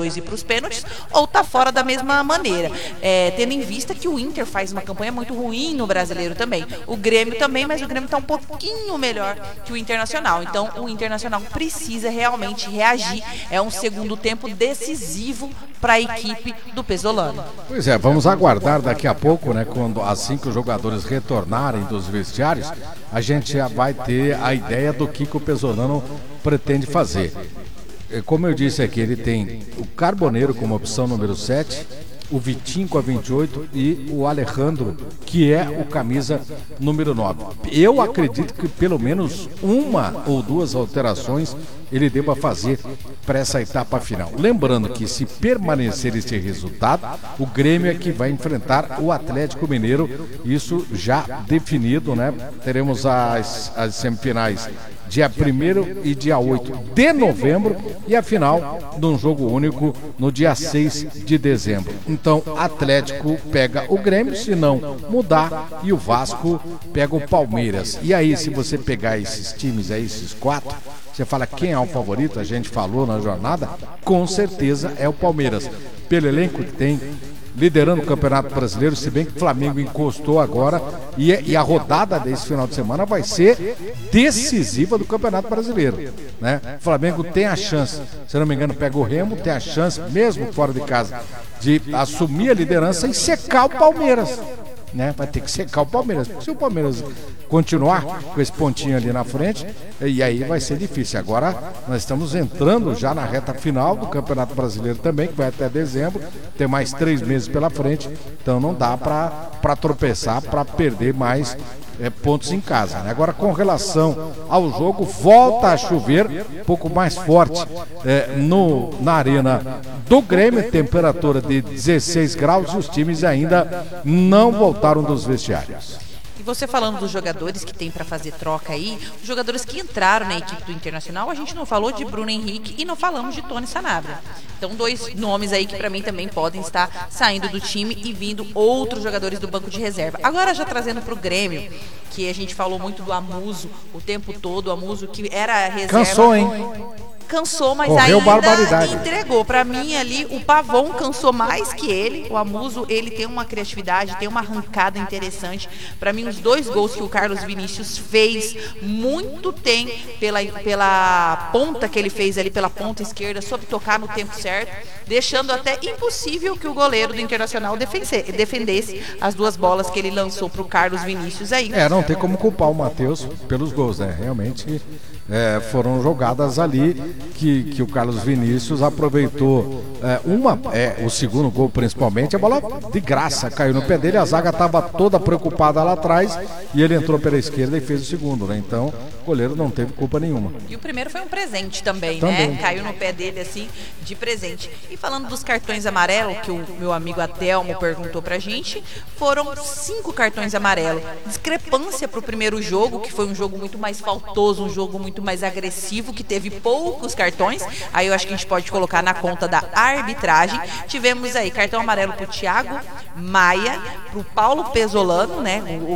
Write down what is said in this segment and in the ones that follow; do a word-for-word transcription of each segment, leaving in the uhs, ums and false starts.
dois e ir para os pênaltis, ou tá fora da mesma maneira. É, tendo em vista que o Inter faz uma campanha muito ruim no Brasileiro também. O Grêmio também, mas o Grêmio tá um pouquinho melhor que o Internacional. Então o Internacional precisa realmente reagir. É um segundo tempo decisivo para a equipe do Pesolano. Pois é, vamos aguardar daqui a pouco, né, quando assim que os jogadores retornarem dos vestiários, a gente já vai ter a ideia do que, que o Pesolano pretende fazer. Como eu disse aqui, ele tem o Carboneiro como opção número sete, o Vitinho com a vinte e oito e o Alejandro, que é o camisa número nove. Eu acredito que pelo menos uma ou duas alterações ele deva fazer para essa etapa final. Lembrando que se permanecer este resultado, o Grêmio é que vai enfrentar o Atlético Mineiro, isso já definido, né? Teremos as, as semifinais dia primeiro e dia oito de novembro e a final de um jogo único no dia seis de dezembro. Então, Atlético pega o Grêmio, se não mudar, e o Vasco pega o Palmeiras. E aí, se você pegar esses times aí, esses quatro, você fala quem é o favorito, a gente falou na jornada, com certeza é o Palmeiras. Pelo elenco que tem, liderando o Campeonato Brasileiro, se bem que o Flamengo encostou agora e, e a rodada desse final de semana vai ser decisiva do Campeonato Brasileiro, né? O Flamengo tem a chance, se não me engano, pega o Remo, tem a chance, mesmo fora de casa, de assumir a liderança e secar o Palmeiras, né? Vai ter que secar o Palmeiras, porque se o Palmeiras continuar com esse pontinho ali na frente, e aí vai ser difícil. Agora nós estamos entrando já na reta final do Campeonato Brasileiro também, que vai até dezembro, tem mais três meses pela frente, então não dá para tropeçar, para perder mais é, pontos em casa, né? Agora, com relação ao jogo, volta a chover um pouco mais forte é, no, na arena do Grêmio, temperatura de dezesseis graus, e os times ainda não voltaram dos vestiários. E você falando dos jogadores que tem para fazer troca aí, os jogadores que entraram na equipe do Internacional, a gente não falou de Bruno Henrique e não falamos de Tony Sanabria. Então, dois nomes aí que para mim também podem estar saindo do time e vindo outros jogadores do banco de reserva. Agora, já trazendo para o Grêmio, que a gente falou muito do Amuso o tempo todo, o Amuso que era reserva. Cansou, hein? Cansou, mas Correu ainda barbaridade. entregou. Pra mim ali, o Pavon cansou mais que ele. O Amuso, ele tem uma criatividade, tem uma arrancada interessante. Pra mim, os dois gols que o Carlos Vinícius fez, muito tem pela, pela ponta que ele fez ali, pela ponta esquerda, soube tocar no tempo certo, deixando até impossível que o goleiro do Internacional defendesse, defendesse as duas bolas que ele lançou pro Carlos Vinícius aí. É, não tem como culpar o Matheus pelos gols, né? Realmente é, foram jogadas ali que, que o Carlos Vinícius aproveitou. É, uma, é, o segundo gol principalmente, a bola de graça caiu no pé dele, a zaga estava toda preocupada lá atrás e ele entrou pela esquerda e fez o segundo, né? Então o goleiro não teve culpa nenhuma. E o primeiro foi um presente também, também. né? Caiu no pé dele assim, de presente. E falando dos cartões amarelos, que o meu amigo Adelmo perguntou pra gente, foram cinco cartões amarelos. Discrepância pro primeiro jogo, que foi um jogo muito mais faltoso, um jogo muito mais agressivo, que teve poucos cartões. Aí eu acho que a gente pode colocar na conta da arbitragem. Tivemos aí cartão amarelo pro Thiago Maia, pro Paulo Pesolano, né? O,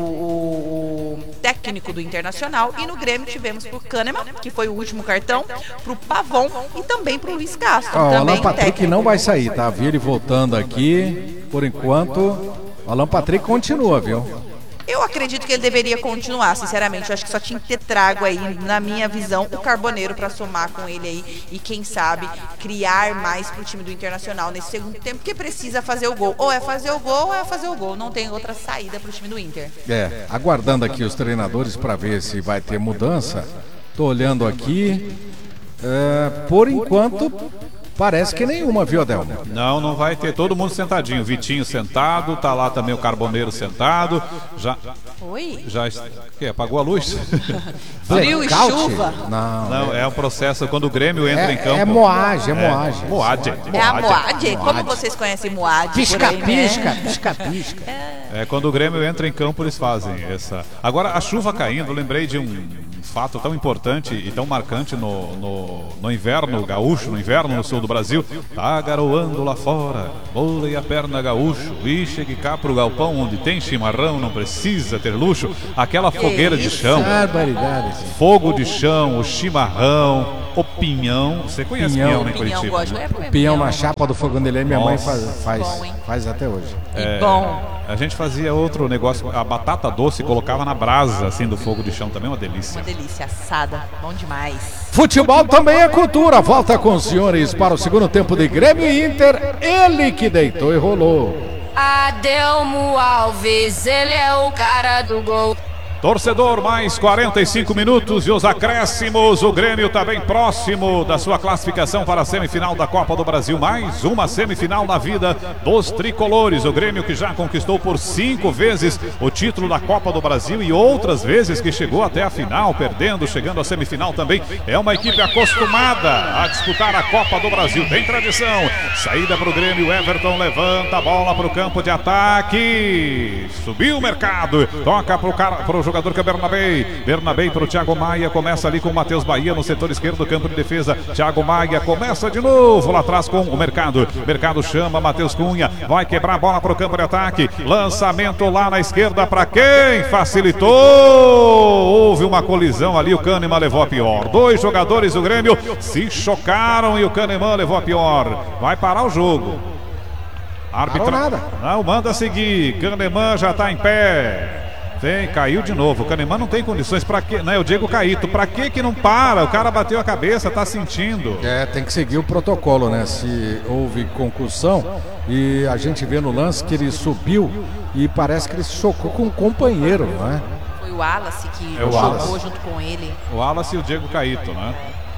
o, o técnico do Internacional. E no Grêmio tivemos pro Kahneman, que foi o último cartão, pro Pavon e também pro Luiz Castro. Ó, o também Alan Patrick técnico. não vai sair, tá? Vi ele voltando aqui. Por enquanto, o Alan Patrick continua, viu? Eu acredito que ele deveria continuar, sinceramente. Eu acho que só tinha que ter trago aí, na minha visão, o Carboneiro para somar com ele aí e, quem sabe, criar mais pro time do Internacional nesse segundo tempo, porque precisa fazer o gol. Ou é fazer o gol ou é fazer o gol. Não tem outra saída pro time do Inter. É, aguardando aqui os treinadores para ver se vai ter mudança. Tô olhando aqui. É, por enquanto, parece que nenhuma, viu, Adelmo? Não, não vai ter. Todo mundo sentadinho. Vitinho sentado, tá lá também o Carboneiro sentado. Já. Oi? Já. O quê? Apagou a luz? Frio e chuva? Não, Não, é um processo quando o Grêmio entra é, em campo. é moagem, é moagem. Moade. É a Moade. Como vocês conhecem Moade? Pisca, por aí, né? pisca, pisca, pisca. É, quando o Grêmio entra em campo, eles fazem essa. Agora, a chuva caindo, eu lembrei de um fato tão importante e tão marcante no, no, no inverno gaúcho, no inverno no sul do Brasil. Tá garoando lá fora, bolei a perna gaúcho, e chegue cá pro galpão onde tem chimarrão, não precisa ter luxo. Aquela fogueira de chão, Barbaridade. fogo de chão, o chimarrão, o Pinhão. Você conhece Pinhão, Pinhão, né, Pinhão, Curitiba? gosto. É, Pinhão pinhão na chapa do fogão dele, minha mãe Nossa. faz, faz, Bom, hein? faz até hoje. E bom. A gente fazia outro negócio, a batata doce colocava na brasa, assim, do fogo de chão, também uma delícia. Uma delícia, assada. Bom demais. Futebol também é cultura. Volta com os senhores para o segundo tempo de Grêmio e Inter. Ele que deitou e rolou. Adelmo Alves, ele é o cara do gol. Torcedor, mais quarenta e cinco minutos e os acréscimos. O Grêmio está bem próximo da sua classificação para a semifinal da Copa do Brasil. Mais uma semifinal na vida dos tricolores. O Grêmio que já conquistou por cinco vezes o título da Copa do Brasil e outras vezes que chegou até a final, perdendo, chegando à semifinal também. É uma equipe acostumada a disputar a Copa do Brasil. Tem tradição. Saída para o Grêmio. Everton levanta a bola para o campo de ataque. Subiu o mercado. Toca para o cara, para o jogador. Jogador que é Bernabé, Bernabé para o Thiago Maia, começa ali com o Matheus Bahia no setor esquerdo do campo de defesa. Thiago Maia começa de novo lá atrás com o Mercado. Mercado chama Matheus Cunha, vai quebrar a bola para o campo de ataque. Lançamento lá na esquerda para quem? Facilitou. Houve uma colisão ali, o Kahneman levou a pior. Dois jogadores do Grêmio se chocaram e o Kahneman levou a pior. Vai parar o jogo. Árbitro não manda seguir. Kahneman já está em pé. Tem, caiu de novo. O Kahneman não tem condições para que, né? O Diego Caíto, para que que não para? O cara bateu a cabeça, tá sentindo. É, tem que seguir o protocolo, né? Se houve concussão e a gente vê no lance que ele subiu e parece que ele se chocou com um companheiro, né? Foi o Wallace que É o jogou Wallace. junto com ele. O Wallace e o Diego Caíto, né?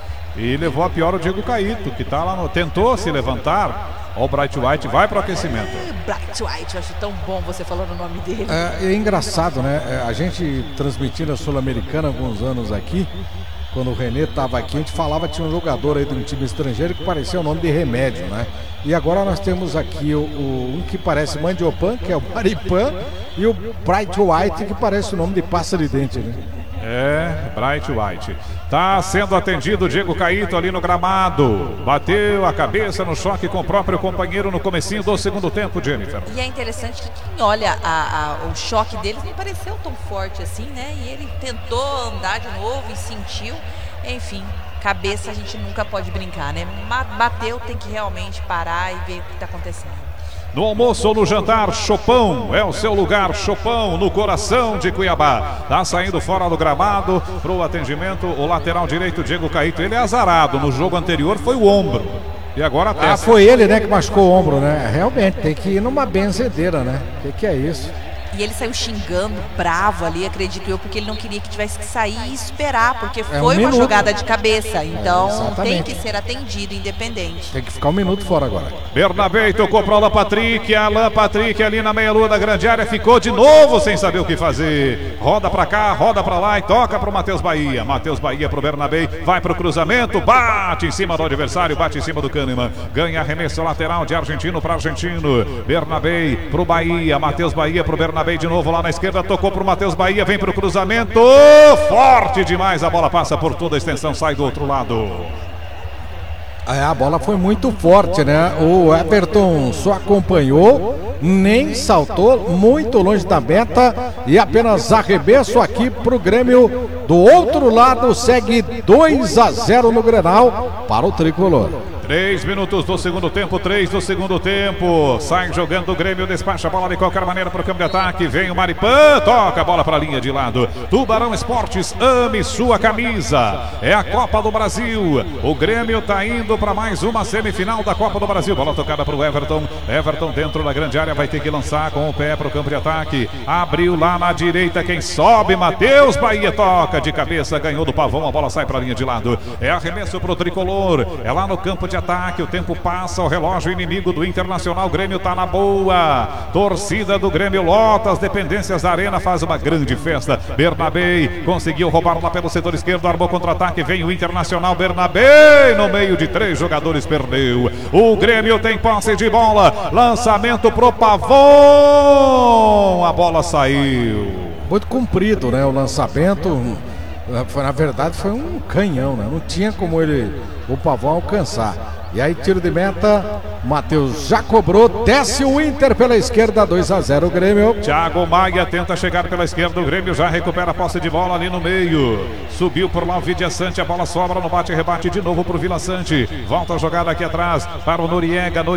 E levou a pior o Diego Caíto, que tá lá no... tentou se levantar. Ó, o Bright White vai pro aquecimento. Bright White, eu acho tão bom você falando o nome dele. É, é engraçado, né? É, a gente transmitindo a Sul-Americana há alguns anos aqui, quando o Renê estava aqui, a gente falava, tinha um jogador aí de um time estrangeiro que parecia o nome de Remédio, né? E agora nós temos aqui o, o um que parece Mandiopan, que é o Maripan, e o Bright White, que parece o nome de pasta de dente, né? É, Bright White. Tá sendo atendido o Diego Caíto ali no gramado. Bateu a cabeça no choque com o próprio companheiro no comecinho do segundo tempo, Jennifer. E é interessante que quem olha a, a, o choque dele não pareceu tão forte assim, né? E ele tentou andar de novo e sentiu. Enfim, cabeça a gente nunca pode brincar, né? Bateu, tem que realmente parar e ver o que está acontecendo. No almoço ou no jantar, Chopão é o seu lugar. Chopão no coração de Cuiabá. Tá saindo fora do gramado pro atendimento o lateral direito Diego Caíto. Ele é azarado. No jogo anterior foi o ombro. E agora a testa. Ah, foi ele, né, que machucou o ombro, né? Realmente, tem que ir numa benzedeira, né? O que, que é isso? E ele saiu xingando, bravo ali, acredito eu, porque ele não queria que tivesse que sair e esperar, porque É um foi uma minuto. jogada de cabeça. Então É, exatamente. tem que ser atendido, independente. Tem que ficar um minuto fora agora. Bernabé tocou para o Alan Patrick. Alan Patrick ali na meia-lua da grande área ficou de novo sem saber o que fazer. Roda para cá, roda para lá e toca para o Matheus Bahia. Matheus Bahia para o Bernabé. Vai para o cruzamento, bate em cima do adversário, bate em cima do Kahneman. Ganha arremesso lateral de argentino para argentino. Bernabé para o Bahia. Matheus Bahia para o Bernabé de novo lá na esquerda. Tocou para o Matheus Bahia. Vem para o cruzamento. Forte demais. A bola passa por toda a extensão, sai do outro lado. É, a bola foi muito forte, né? O Everton só acompanhou, nem saltou, muito longe da meta e apenas arremesso aqui pro Grêmio. Do outro lado segue dois a zero no Grenal para o Tricolor. Três minutos do segundo tempo, três do segundo tempo. Sai jogando o Grêmio, despacha a bola de qualquer maneira para o campo de ataque. Vem o Maripan, toca a bola para a linha de lado. Tubarão Esportes, ame sua camisa. É a Copa do Brasil. O Grêmio está indo para mais uma semifinal da Copa do Brasil. Bola tocada para o Everton. Everton dentro da grande área, vai ter que lançar com o pé para o campo de ataque. Abriu lá na direita, quem sobe? Matheus Bahia toca de cabeça, ganhou do Pavão. A bola sai para a linha de lado. É arremesso para o Tricolor. É lá no campo de ataque, o tempo passa, o relógio inimigo do Internacional, o Grêmio tá na boa, torcida do Grêmio lota as dependências da arena, faz uma grande festa. Bernabé conseguiu roubar lá pelo setor esquerdo, armou contra-ataque, vem o Internacional, Bernabé no meio de três jogadores, perdeu. O Grêmio tem posse de bola, lançamento pro Pavão, a bola saiu. Muito comprido, né? O lançamento. Na verdade foi um canhão, né? Não tinha como ele, o Pavão, alcançar. E aí tiro de meta, Matheus já cobrou, desce o Inter pela esquerda, dois a zero o Grêmio. Thiago Maia tenta chegar pela esquerda, o Grêmio já recupera a posse de bola ali no meio. Subiu por lá o Vidia Sante, a bola sobra no bate-rebate de novo pro Vila Sante. Volta a jogada aqui atrás para o Noriega.